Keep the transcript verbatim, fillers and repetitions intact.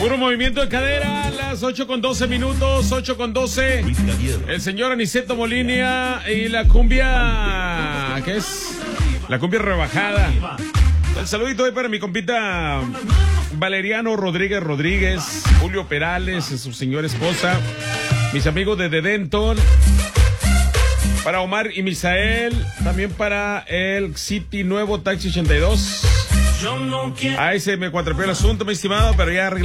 Puro movimiento de cadera, las ocho con doce minutos, ocho con doce. El señor Aniceto Molina y la cumbia, ¿qué es? La cumbia rebajada. El saludito hoy para mi compita Valeriano Rodríguez Rodríguez, Julio Perales, su señora esposa, mis amigos de The Denton, para Omar y Misael, también para el City Nuevo Taxi ochenta y dos. Ahí se me cuatropeó el asunto, mi estimado, pero ya arreglé.